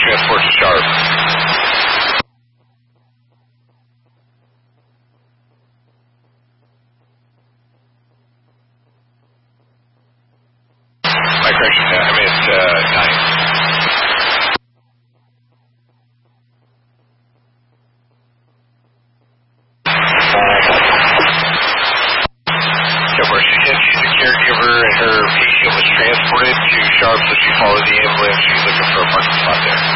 transport to Sharp. My correction, it's 9. So where she said she's a caregiver and her patient was transported to Sharp, so she followed the ambulance. She's looking for a parking spot there.